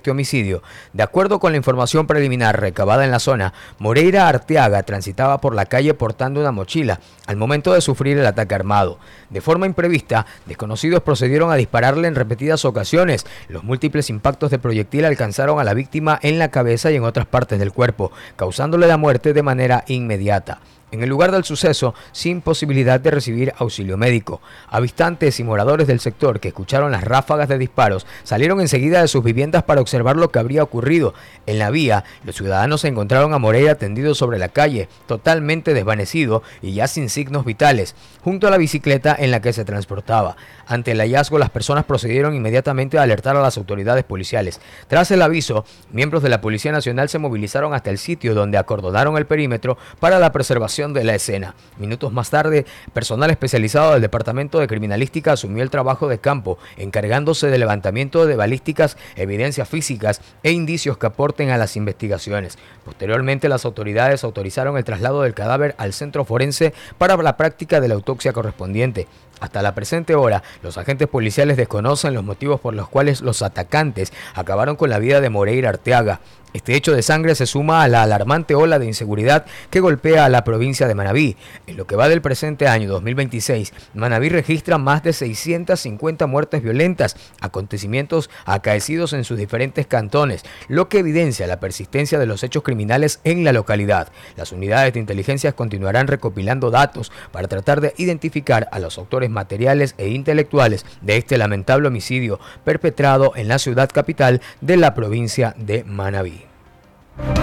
este homicidio. De acuerdo con la información preliminar recabada en la zona, Moreira Arteaga transitaba por la calle portando una mochila al momento de sufrir el ataque armado. De forma imprevista, desconocidos procedieron a dispararle en repetidas ocasiones. Los múltiples impactos de proyectil alcanzaron a la víctima en la cabeza y en otras partes del cuerpo, causándole la muerte de manera inmediata. En el lugar del suceso, sin posibilidad de recibir auxilio médico. Habitantes y moradores del sector que escucharon las ráfagas de disparos salieron enseguida de sus viviendas para observar lo que habría ocurrido. En la vía, los ciudadanos encontraron a Moreira tendido sobre la calle, totalmente desvanecido y ya sin signos vitales, junto a la bicicleta en la que se transportaba. Ante el hallazgo, las personas procedieron inmediatamente a alertar a las autoridades policiales. Tras el aviso, miembros de la Policía Nacional se movilizaron hasta el sitio, donde acordonaron el perímetro para la preservación de la escena. Minutos más tarde, personal especializado del Departamento de Criminalística asumió el trabajo de campo, encargándose del levantamiento de balísticas, evidencias físicas e indicios que aporten a las investigaciones. Posteriormente, las autoridades autorizaron el traslado del cadáver al centro forense para la práctica de la autopsia correspondiente. Hasta la presente hora, los agentes policiales desconocen los motivos por los cuales los atacantes acabaron con la vida de Moreira Arteaga. Este hecho de sangre se suma a la alarmante ola de inseguridad que golpea a la provincia de Manabí. En lo que va del presente año 2026, Manabí registra más de 650 muertes violentas, acontecimientos acaecidos en sus diferentes cantones, lo que evidencia la persistencia de los hechos criminales en la localidad. Las unidades de inteligencia continuarán recopilando datos para tratar de identificar a los autores materiales e intelectuales de este lamentable homicidio perpetrado en la ciudad capital de la provincia de Manabí.